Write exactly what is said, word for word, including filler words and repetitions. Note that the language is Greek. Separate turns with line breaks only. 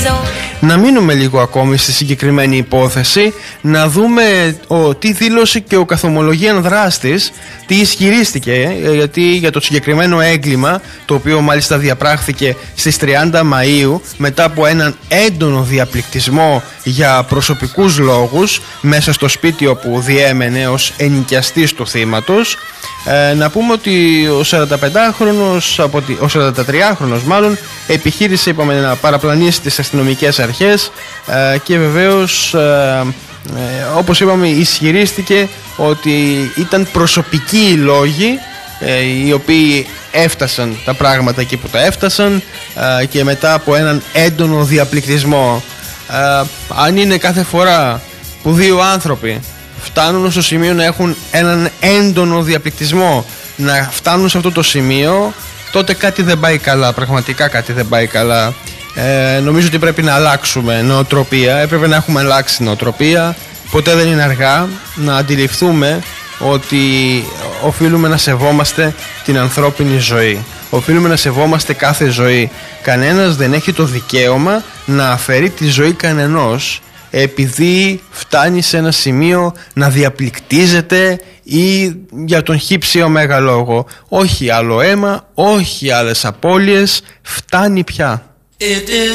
Να μείνουμε λίγο ακόμη στη συγκεκριμένη υπόθεση, να δούμε ο, τι δήλωσε και ο καθομολογίαν δράστης, τι ισχυρίστηκε, γιατί για το συγκεκριμένο έγκλημα, το οποίο μάλιστα διαπράχθηκε στις τριάντα Μαΐου μετά από έναν έντονο διαπληκτισμό για προσωπικούς λόγους μέσα στο σπίτι όπου διέμενε ως ενοικιαστής του θύματος. Ε, να πούμε ότι ο σαρανταπεντάχρονος, ο σαραντατριάχρονος μάλλον, επιχείρησε, είπαμε, να παραπλανήσει τις αστυνομικές αρχές ε, και βεβαίως ε, ε, όπως είπαμε ισχυρίστηκε ότι ήταν προσωπικοί οι λόγοι ε, οι οποίοι έφτασαν τα πράγματα εκεί που τα έφτασαν ε, και μετά από έναν έντονο διαπληκτισμό. Ε, αν είναι κάθε φορά που δύο άνθρωποι φτάνουν στο σημείο να έχουν έναν έντονο διαπληκτισμό, να φτάνουν σε αυτό το σημείο, τότε κάτι δεν πάει καλά, πραγματικά κάτι δεν πάει καλά. Ε, νομίζω ότι πρέπει να αλλάξουμε νοοτροπία, έπρεπε να έχουμε αλλάξει νοοτροπία. Ποτέ δεν είναι αργά να αντιληφθούμε ότι οφείλουμε να σεβόμαστε την ανθρώπινη ζωή. Οφείλουμε να σεβόμαστε κάθε ζωή. Κανένας δεν έχει το δικαίωμα να αφαιρεί τη ζωή κανενός επειδή φτάνει σε ένα σημείο να διαπληκτίζεται ή για τον χύψη ωμέγα λόγο. Όχι άλλο αίμα, όχι άλλες απώλειες, φτάνει πια.